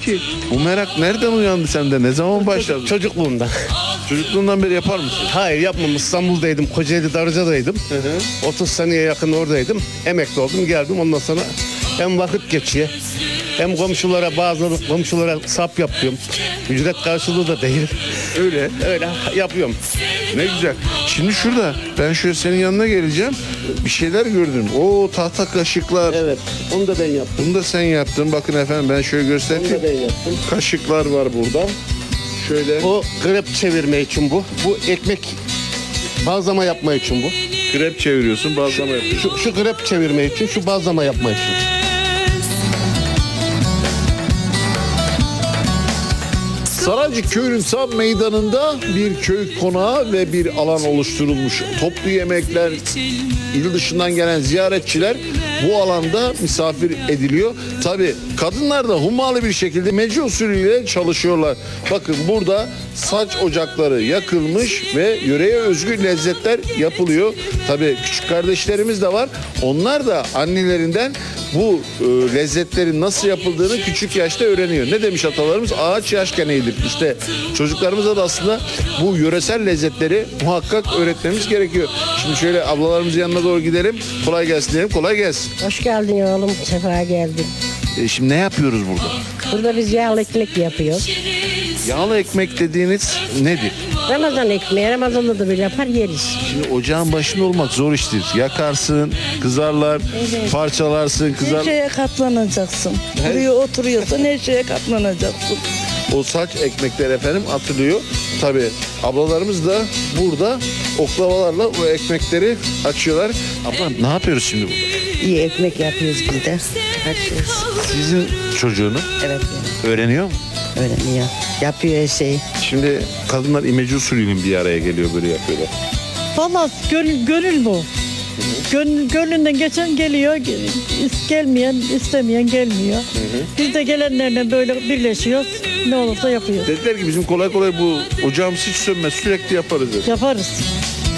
Peki bu merak nereden uyandı sende? Ne zaman başladı? Çocukluğumda. Çocukluğundan beri yapar mısın? Hayır yapmam. İstanbul'daydım. Kocaeli Darıca'daydım. 30 seneye yakın oradaydım. Emekli oldum geldim. Ondan sonra hem vakit geçiyor. Hem bazı komşulara sap yapıyorum. Ücret karşılığı da değil. Öyle. Öyle yapıyorum. Ne güzel. Şimdi şurada ben şöyle senin yanına geleceğim. Bir şeyler gördüm. O tahta kaşıklar. Evet. Onu da ben yaptım. Bunu da sen yaptın. Bakın efendim ben şöyle Onu göstereyim. da ben yaptım. Kaşıklar var burada. Şöyle O krep çevirme için bu. Bu ekmek bazlama yapma için bu. krep çeviriyorsun, bazlama yapıyorsun. Şu krep çevirme için, şu bazlama yapma için. Saraycık Köyü'nün tam meydanında bir köy konağı ve bir alan oluşturulmuş. Toplu yemekler, il dışından gelen ziyaretçiler bu alanda misafir ediliyor. Tabii kadınlar da hummalı bir şekilde mece usulüyle çalışıyorlar. Bakın burada saç ocakları yakılmış ve yöreye özgü lezzetler yapılıyor. Tabii küçük kardeşlerimiz de var. Onlar da annelerinden bu lezzetlerin nasıl yapıldığını küçük yaşta öğreniyor. Ne demiş atalarımız? Ağaç yaşken eğilir. İşte çocuklarımıza da aslında bu yöresel lezzetleri muhakkak öğretmemiz gerekiyor. Şimdi şöyle ablalarımızın yanına doğru gidelim. Kolay gelsin diyelim. Kolay gelsin. Hoş geldin oğlum, sefa geldin. Şimdi ne yapıyoruz burada? Burada biz yağlı ekmek yapıyoruz. Yağlı ekmek dediğiniz nedir? Ramazan ekmeği, Ramazan'da da böyle yapar yeriz. Şimdi ocağın başında olmak zor iştir. Yakarsın, kızarlar, parçalarsın, Her kızar. şeye katlanacaksın. Buraya oturuyorsan her şeye katlanacaksın. O saç ekmekler efendim atılıyor. Tabii ablalarımız da burada oklavalarla o ekmekleri açıyorlar. Abla ne yapıyoruz şimdi burada? İyi ekmek yapıyoruz biz de. Açıyoruz. Sizin çocuğunu Evet öğreniyor mu? öğreniyor. Yapıyor her şeyi. Şimdi kadınlar imece usulüyle bir araya geliyor, böyle yapıyorlar. Vallahi gönül bu. Gönlünden geçen geliyor, gelmeyen, istemeyen gelmiyor. Biz de gelenlerle böyle birleşiyoruz. Ne olursa yapıyoruz. Dediler ki bizim kolay kolay bu ocağımız hiç sönmez, sürekli yaparız dedi. Yaparız.